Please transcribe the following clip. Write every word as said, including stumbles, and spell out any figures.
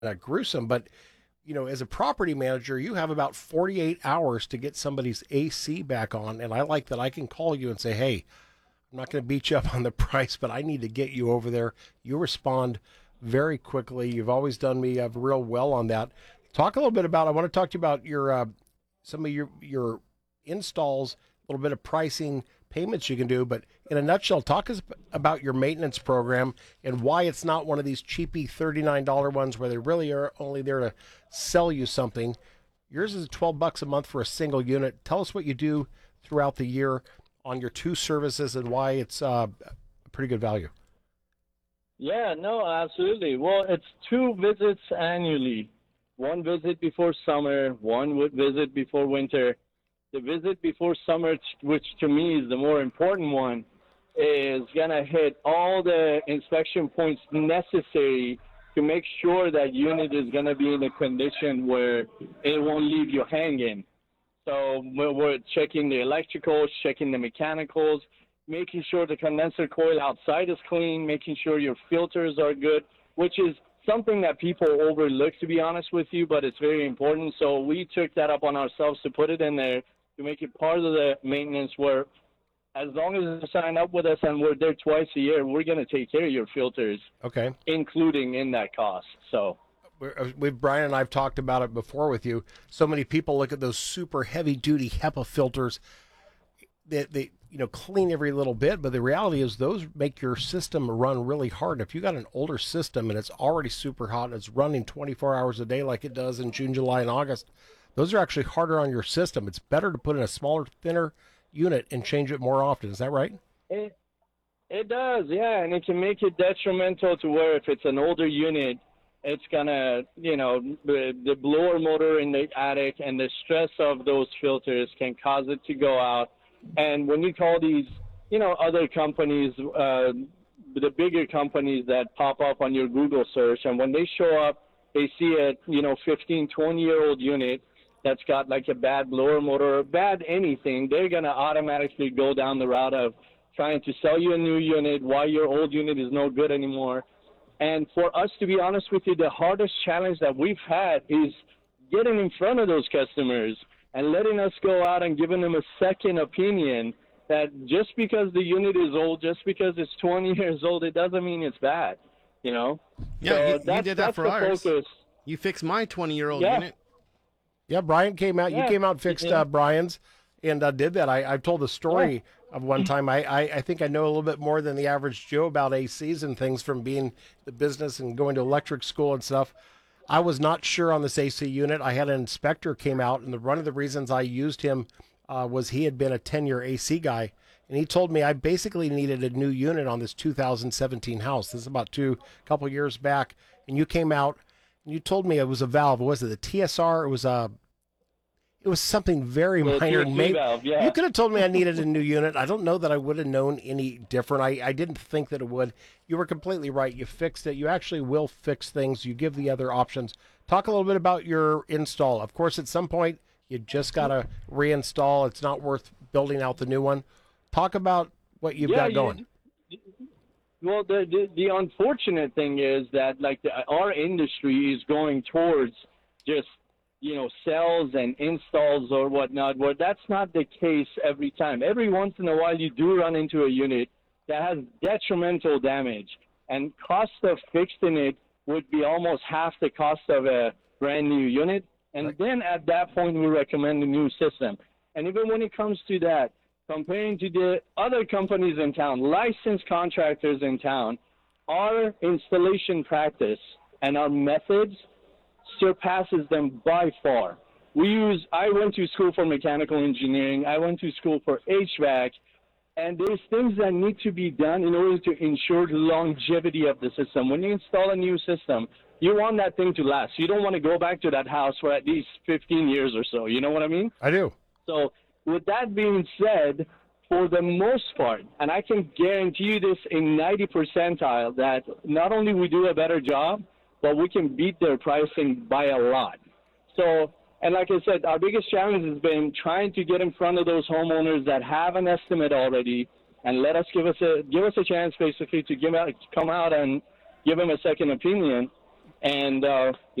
uh, gruesome, but you know, as a property manager, you have about forty-eight hours to get somebody's A C back on. And I like that I can call you and say, hey, I'm not going to beat you up on the price, but I need to get you over there. You respond very quickly. You've always done me uh, real well on that. Talk a little bit about, I want to talk to you about your, uh, some of your, your installs, a little bit of pricing, payments you can do, but in a nutshell, talk us about your maintenance program and why it's not one of these cheapy thirty-nine dollars ones where they really are only there to sell you something. Yours is twelve bucks a month for a single unit. Tell us what you do throughout the year on your two services and why it's uh, a pretty good value. Yeah, no, absolutely. Well, it's two visits annually. One visit before summer, one visit before winter. The visit before summer, which to me is the more important one, is going to hit all the inspection points necessary to make sure that unit is going to be in a condition where it won't leave you hanging. So we're checking the electricals, checking the mechanicals, making sure the condenser coil outside is clean, making sure your filters are good, which is something that people overlook, to be honest with you, but it's very important. So we took that up on ourselves to put it in there to make it part of the maintenance where as long as you sign up with us and we're there twice a year, we're going to take care of your filters. Okay. Including in that cost. So with Brian and I've talked about it before with you. So many people look at those super heavy duty HEPA filters that they, you know, clean every little bit, but the reality is those make your system run really hard. If you got an older system and it's already super hot and it's running twenty-four hours a day like it does in June, July, and August, those are actually harder on your system. It's better to put in a smaller, thinner unit and change it more often. Is that right? It, it does, yeah, and it can make it detrimental to where if it's an older unit, it's going to, you know, the, the blower motor in the attic and the stress of those filters can cause it to go out. And when you call these, you know, other companies, uh, the bigger companies that pop up on your Google search, and when they show up, they see a, you know, fifteen, twenty-year-old unit that's got like a bad blower motor or bad anything, they're going to automatically go down the route of trying to sell you a new unit while your old unit is no good anymore. And for us, to be honest with you, the hardest challenge that we've had is getting in front of those customers and letting us go out and giving them a second opinion that just because the unit is old, just because it's twenty years old, it doesn't mean it's bad, you know? Yeah, so you, that's, you did that that's for the ours. Focus. You fixed my twenty-year-old Yeah. unit. Yeah, Brian came out. Yeah. You came out and fixed Yeah. uh, Brian's and uh, did that. I, I've told the story of one time. I, I, I think I know a little bit more than the average Joe about A Cs and things from being the business and going to electric school and stuff. I was not sure on this A C unit. I had an inspector came out, and the, one of the reasons I used him uh, was he had been a ten-year A C guy, and he told me I basically needed a new unit on this two thousand seventeen house. This is about two couple years back, and you came out and you told me it was a valve. Was it the T S R? It was a It was something very The minor. T S C Maybe valve, yeah. you could have told me I needed a new unit. I don't know that I would have known any different. I, I didn't think that it would. You were completely right. You fixed it. You actually will fix things. You give the other options. Talk a little bit about your install. Of course, at some point, you just got to reinstall. It's not worth building out the new one. Talk about what you've Yeah, got you- going. Well, the, the the unfortunate thing is that like the, our industry is going towards just you know sales and installs or whatnot. Where that's not the case every time. Every once in a while, you do run into a unit that has detrimental damage, and cost of fixing it would be almost half the cost of a brand new unit. And Right. then at that point, we recommend a new system. And even when it comes to that, comparing to the other companies in town, licensed contractors in town, our installation practice and our methods surpasses them by far. We use, I went to school for mechanical engineering, I went to school for H V A C, and there's things that need to be done in order to ensure the longevity of the system. When you install a new system, you want that thing to last. You don't want to go back to that house for at least fifteen years or so. You know what I mean? I do. So with that being said, for the most part, and I can guarantee you this in ninety percentile, that not only we do a better job, but we can beat their pricing by a lot. So, and like I said, our biggest challenge has been trying to get in front of those homeowners that have an estimate already and let us give us a give us a chance basically to give out, come out and give them a second opinion. And uh,